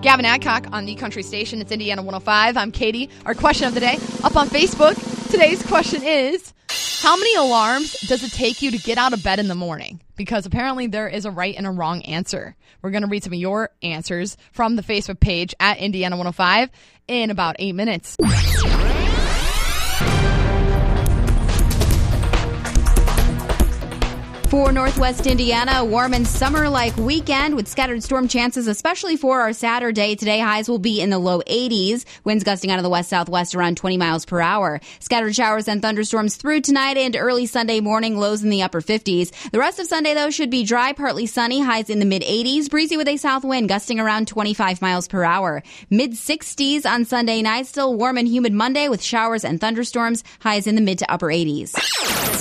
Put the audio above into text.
Gavin Adcock on the Country Station. It's Indiana 105. I'm Katie. Our question of the day up on Facebook. Today's question is, how many alarms does it take you to get out of bed in the morning? Because apparently there is a right and a wrong answer. We're going to read some of your answers from the Facebook page at Indiana 105 in about 8 minutes. For Northwest Indiana, a warm and summer-like weekend with scattered storm chances, especially for our Saturday. Today, highs will be in the low 80s. Winds gusting out of the west-southwest around 20 miles per hour. Scattered showers and thunderstorms through tonight and early Sunday morning, lows in the upper 50s. The rest of Sunday, though, should be dry, partly sunny, highs in the mid-80s. Breezy with a south wind gusting around 25 miles per hour. Mid-60s on Sunday night. Still warm and humid Monday with showers and thunderstorms, highs in the mid to upper 80s.